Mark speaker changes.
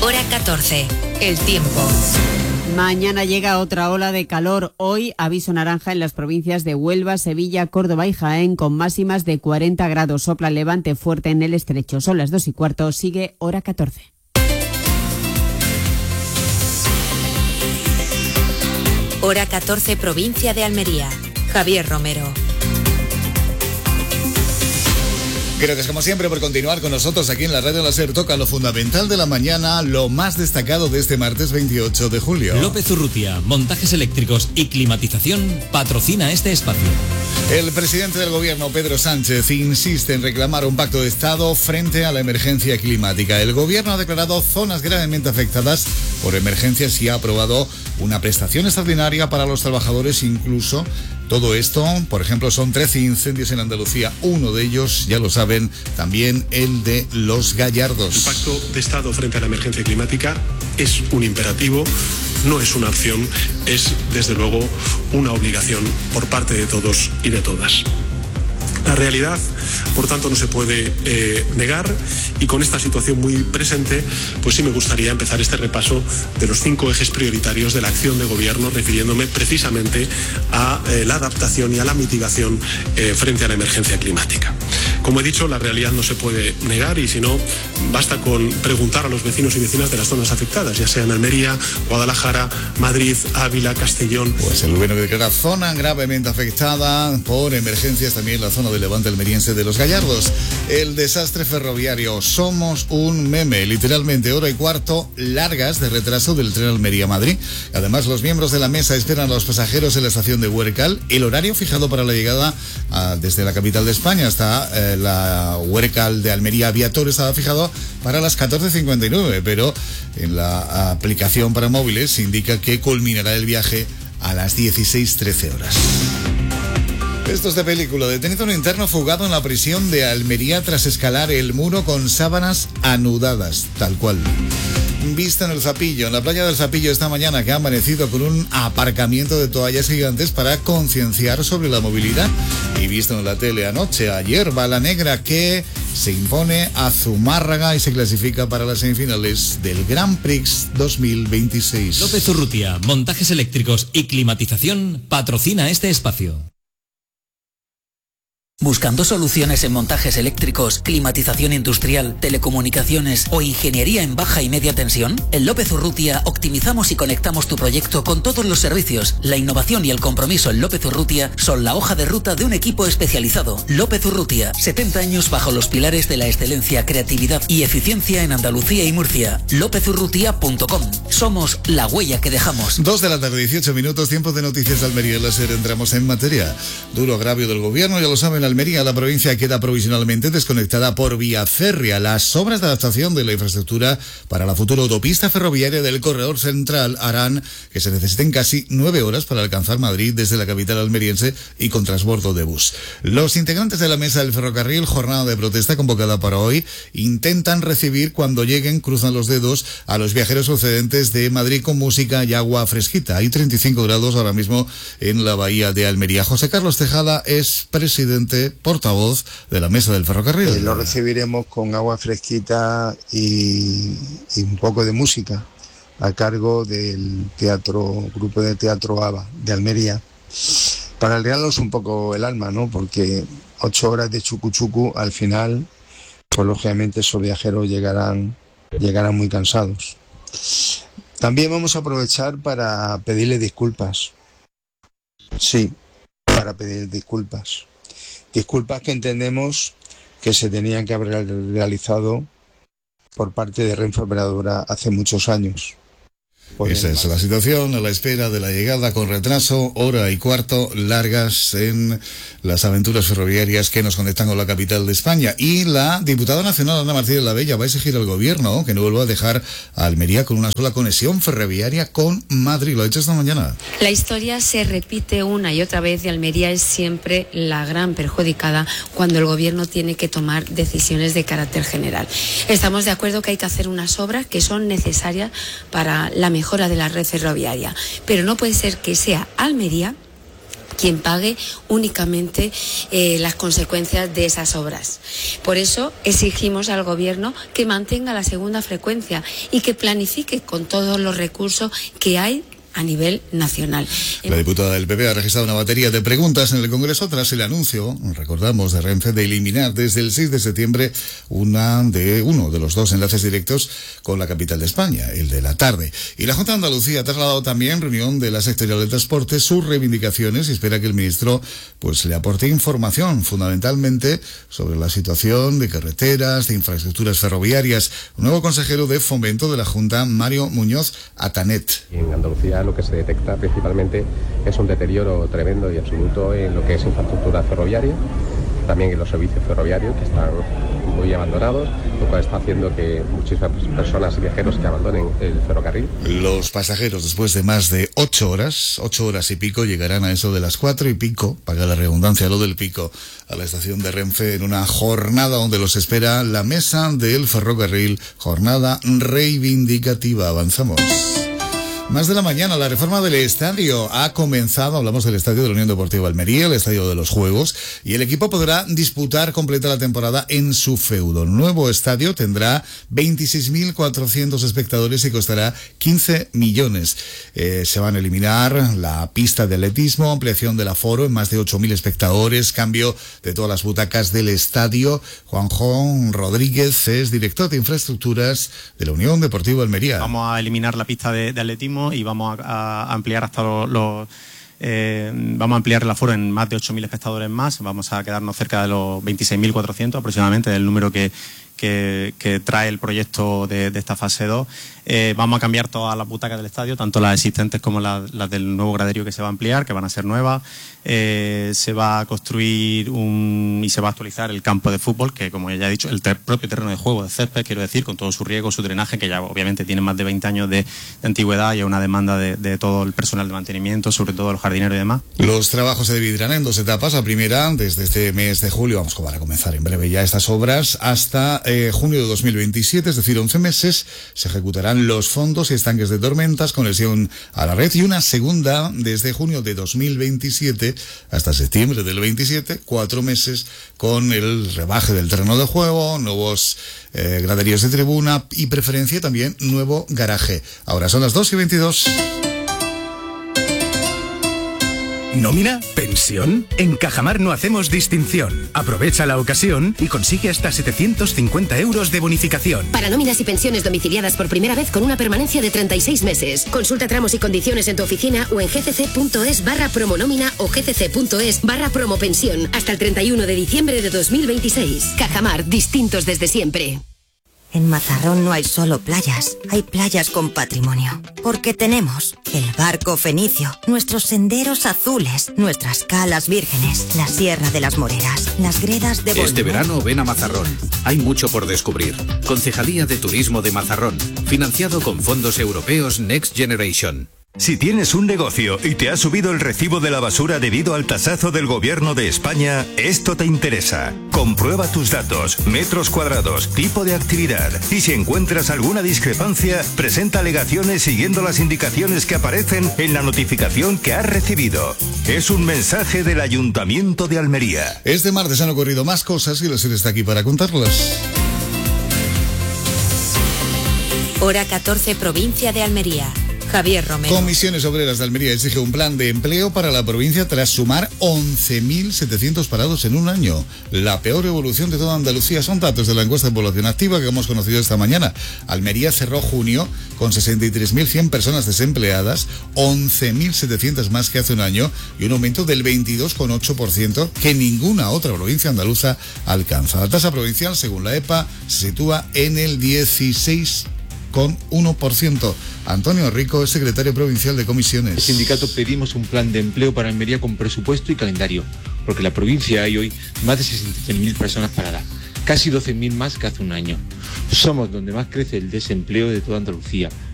Speaker 1: Hora 14. El tiempo.
Speaker 2: Mañana llega otra ola de calor. Hoy aviso naranja en las provincias de Huelva, Sevilla, Córdoba y Jaén con máximas de 40 grados. Sopla levante fuerte en el estrecho. Son las 2:15. Sigue Hora 14.
Speaker 1: Hora 14, provincia de Almería. Javier Romero.
Speaker 3: Gracias como siempre por continuar con nosotros aquí en la Radio Láser. Toca lo fundamental de la mañana, lo más destacado de este martes 28 de julio.
Speaker 4: López Urrutia, montajes eléctricos y climatización, patrocina este espacio.
Speaker 3: El presidente del gobierno, Pedro Sánchez, insiste en reclamar un pacto de Estado frente a la emergencia climática. El gobierno ha declarado zonas gravemente afectadas por emergencias y ha aprobado una prestación extraordinaria para los trabajadores. Incluso todo esto, por ejemplo, son 13 incendios en Andalucía. Uno de ellos, ya lo saben, también el de Los Gallardos.
Speaker 5: El pacto de Estado frente a la emergencia climática es un imperativo, no es una opción, es desde luego una obligación por parte de todos y de todas. La realidad, por tanto, no se puede negar, y con esta situación muy presente, pues sí me gustaría empezar este repaso de los 5 ejes prioritarios de la acción de gobierno, refiriéndome precisamente a la adaptación y a la mitigación frente a la emergencia climática. Como he dicho, la realidad no se puede negar, y si no, basta con preguntar a los vecinos y vecinas de las zonas afectadas, ya sean Almería, Guadalajara, Madrid, Ávila, Castellón.
Speaker 3: Pues el gobierno declara zona gravemente afectada por emergencias también la zona de Levante almeriense de Los Gallardos. El desastre ferroviario. Somos un meme. Literalmente 1:15 largas de retraso del tren Almería-Madrid. Además, los miembros de la mesa esperan a los pasajeros en la estación de Huércal. El horario fijado para la llegada desde la capital de España hasta la Huércal de Almería Aviator estaba fijado para las 14:59, pero en la aplicación para móviles indica que culminará el viaje a las 16:13 horas. Esto es de película. Detenido un interno fugado en la prisión de Almería tras escalar el muro con sábanas anudadas, tal cual. Vista en el Zapillo, en la playa del Zapillo esta mañana, que ha amanecido con un aparcamiento de toallas gigantes para concienciar sobre la movilidad. Y visto en la tele anoche, ayer, Bala Negra, que se impone a Zumárraga y se clasifica para las semifinales del Grand Prix 2026.
Speaker 4: López Urrutia, montajes eléctricos y climatización, patrocina este espacio.
Speaker 6: ¿Buscando soluciones en montajes eléctricos, climatización industrial, telecomunicaciones o ingeniería en baja y media tensión? En López Urrutia optimizamos y conectamos tu proyecto con todos los servicios. La innovación y el compromiso en López Urrutia son la hoja de ruta de un equipo especializado. López Urrutia, 70 años bajo los pilares de la excelencia, creatividad y eficiencia en Andalucía y Murcia. lopezurrutia.com. Somos la huella que dejamos.
Speaker 3: 2:18 tiempo de noticias de Almería Láser. Entramos en materia. Duro agravio del gobierno, ya lo saben. Almería, la provincia queda provisionalmente desconectada por vía férrea. Las obras de adaptación de la infraestructura para la futura autopista ferroviaria del Corredor Central harán que se necesiten casi 9 horas para alcanzar Madrid desde la capital almeriense y con transbordo de bus. Los integrantes de la mesa del ferrocarril, jornada de protesta convocada para hoy, intentan recibir cuando lleguen, cruzan los dedos, a los viajeros procedentes de Madrid con música y agua fresquita. Hay 35 grados ahora mismo en la bahía de Almería. José Carlos Tejada es presidente, portavoz de la mesa del ferrocarril.
Speaker 7: Lo recibiremos con agua fresquita y un poco de música a cargo del grupo de teatro ABA de Almería, para alegrarnos un poco el alma, ¿no? Porque 8 horas de chucu al final, pues lógicamente esos viajeros llegarán muy cansados. También vamos a aprovechar para pedirle disculpas. Sí, para pedir disculpas. Disculpas que entendemos que se tenían que haber realizado por parte de Renfe Operadora hace muchos años.
Speaker 3: Esa es la situación a la espera de la llegada con retraso, 1:15 largas en las aventuras ferroviarias que nos conectan con la capital de España. Y la diputada nacional Ana Martínez Labella va a exigir al gobierno que no vuelva a dejar a Almería con una sola conexión ferroviaria con Madrid. Lo ha hecho esta mañana.
Speaker 8: La historia se repite una y otra vez y Almería es siempre la gran perjudicada cuando el gobierno tiene que tomar decisiones de carácter general. Estamos de acuerdo que hay que hacer unas obras que son necesarias para la mejora de la red ferroviaria, pero no puede ser que sea Almería quien pague únicamente las consecuencias de esas obras. Por eso exigimos al Gobierno que mantenga la segunda frecuencia y que planifique con todos los recursos que hay a nivel nacional.
Speaker 3: La diputada del PP ha registrado una batería de preguntas en el Congreso tras el anuncio, recordamos, de Renfe de eliminar desde el 6 de septiembre uno de los dos enlaces directos con la capital de España, el de la tarde. Y la Junta de Andalucía ha trasladado también reunión de la sectorial de transporte sus reivindicaciones y espera que el ministro le aporte información fundamentalmente sobre la situación de carreteras, de infraestructuras ferroviarias. Un nuevo consejero de Fomento de la Junta, Mario Muñoz Atanet.
Speaker 9: En Andalucía lo que se detecta principalmente es un deterioro tremendo y absoluto en lo que es infraestructura ferroviaria, también en los servicios ferroviarios que están muy abandonados, lo cual está haciendo que muchísimas personas y viajeros que abandonen el ferrocarril. Los pasajeros, después de más de 8 horas y pico, llegarán a eso de las 4 y pico, para la redundancia, lo del pico, a la estación de Renfe en una jornada donde los espera la mesa del ferrocarril, jornada reivindicativa. Avanzamos. Más de la mañana, la reforma del estadio ha comenzado. Hablamos del estadio de la Unión Deportiva Almería, el estadio de los Juegos, y el equipo podrá disputar completa la temporada en su feudo. El nuevo estadio tendrá 26.400 espectadores y costará 15 millones. Se van a eliminar la pista de atletismo, ampliación del aforo en más de 8.000 espectadores, cambio de todas las butacas del estadio. Juanjo Rodríguez es director de infraestructuras de la Unión Deportiva Almería.
Speaker 10: Vamos a eliminar la pista de atletismo y vamos a ampliar hasta vamos a ampliar el aforo en más de 8.000 espectadores más. Vamos a quedarnos cerca de los 26.400 aproximadamente, del número que trae el proyecto de esta fase 2. Vamos a cambiar todas las butacas del estadio, tanto las existentes como las del nuevo graderío que se va a ampliar, que van a ser nuevas. Se va a construir y se va a actualizar el campo de fútbol, que como ya he dicho, el propio terreno de juego de césped, quiero decir, con todo su riego, su drenaje, que ya obviamente tiene más de 20 años de antigüedad y una demanda de todo el personal de mantenimiento, sobre todo los jardineros y demás. Los trabajos se dividirán en 2 etapas. La primera, desde este mes de julio, vamos a comenzar en breve ya estas obras, hasta junio de 2027, es decir, 11 meses, se ejecutarán los fondos y estanques de tormentas, conexión a la red, y una segunda desde junio de 2027 hasta septiembre del 27, 4 meses, con el rebaje del terreno de juego, nuevos graderíos de tribuna y preferencia también nuevo garaje. Ahora son las 2:22.
Speaker 11: ¿Nómina? ¿Pensión? En Cajamar no hacemos distinción. Aprovecha la ocasión y consigue hasta 750 euros de bonificación.
Speaker 12: Para nóminas y pensiones domiciliadas por primera vez con una permanencia de 36 meses. Consulta tramos y condiciones en tu oficina o en gcc.es/promonómina o gcc.es/promopensión. Hasta el 31 de diciembre de 2026. Cajamar, distintos desde siempre.
Speaker 13: En Mazarrón no hay solo playas, hay playas con patrimonio. Porque tenemos el barco fenicio, nuestros senderos azules, nuestras calas vírgenes, la Sierra de las Moreras, las gredas de Bolívar.
Speaker 14: Este verano ven a Mazarrón. Hay mucho por descubrir. Concejalía de Turismo de Mazarrón, financiado con fondos europeos Next Generation.
Speaker 15: Si tienes un negocio y te ha subido el recibo de la basura debido al tasazo del Gobierno de España, esto te interesa. Comprueba tus datos, metros cuadrados, tipo de actividad y si encuentras alguna discrepancia, presenta alegaciones siguiendo las indicaciones que aparecen en la notificación que has recibido. Es un mensaje del Ayuntamiento de Almería.
Speaker 3: Este martes han ocurrido más cosas y la serie está aquí para contarlas.
Speaker 1: Hora 14, provincia de Almería. Javier Romero.
Speaker 3: Comisiones Obreras de Almería exige un plan de empleo para la provincia tras sumar 11.700 parados en un año. La peor evolución de toda Andalucía. Son datos de la encuesta de población activa que hemos conocido esta mañana. Almería cerró junio con 63.100 personas desempleadas, 11.700 más que hace un año y un aumento del 22,8% que ninguna otra provincia andaluza alcanza. La tasa provincial, según la EPA, se sitúa en el 16,1%. Antonio Rico es secretario provincial de comisiones.
Speaker 16: El sindicato pedimos un plan de empleo para Almería con presupuesto y calendario, porque en la provincia hay hoy más de 63.000 personas paradas, casi 12.000 más que hace un año. Somos donde más crece el desempleo de toda Andalucía.